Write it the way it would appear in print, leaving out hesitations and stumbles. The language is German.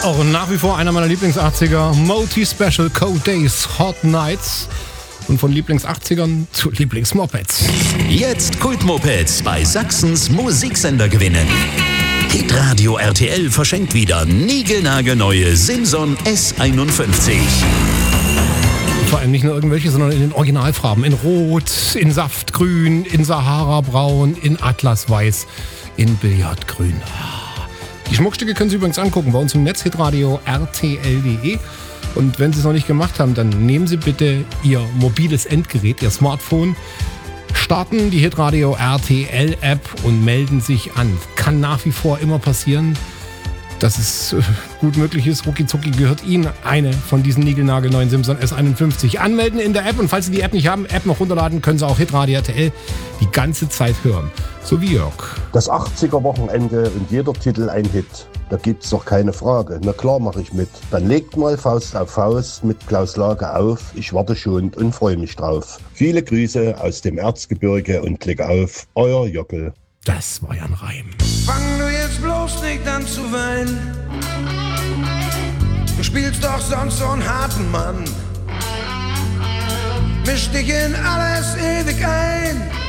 Auch nach wie vor einer meiner Lieblings-80er, Moti Special, Cold Days, Hot Nights. Und von Lieblings-80ern zu Lieblings-Mopeds. Jetzt Kultmopeds bei Sachsens Musiksender gewinnen. Hitradio RTL verschenkt wieder niegelnagelneue Simson S51. Vor allem nicht nur irgendwelche, sondern in den Originalfarben. In Rot, in Saftgrün, in Sahara-Braun, in Atlasweiß, in Billardgrün. Die Schmuckstücke können Sie übrigens angucken bei uns im Netz, hitradio rtl.de. Und wenn Sie es noch nicht gemacht haben, dann nehmen Sie bitte Ihr mobiles Endgerät, Ihr Smartphone, starten die Hitradio RTL App und melden sich an. Kann nach wie vor immer passieren, dass es gut möglich ist. Rucki zucki gehört Ihnen eine von diesen niegelnagelneuen Simson S51. Anmelden in der App, und falls Sie die App nicht haben, App noch runterladen, können Sie auch Hitradio RTL die ganze Zeit hören. So wie Jörg. Das 80er-Wochenende und jeder Titel ein Hit. Da gibt's doch keine Frage. Na klar mache ich mit. Dann legt mal Faust auf Faust mit Klaus Lage auf. Ich warte schon und freue mich drauf. Viele Grüße aus dem Erzgebirge und Klick auf. Euer Jockel. Das war ja ein Reim. Fang du jetzt bloß nicht an zu weinen. Du spielst doch sonst so einen Harten Mann. Misch dich in alles ewig ein.